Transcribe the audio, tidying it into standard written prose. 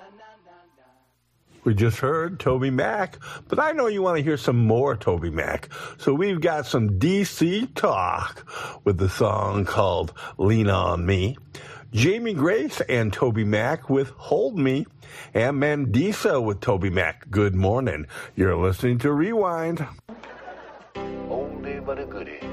We just heard Toby Mac, but I know you want to hear some more Toby Mac. So we've got some DC talk with the song called Lean On Me. Jamie Grace and Toby Mac with Hold Me. And Mandisa with Toby Mac. Good morning. You're listening to Rewind. Oldie but a goodie.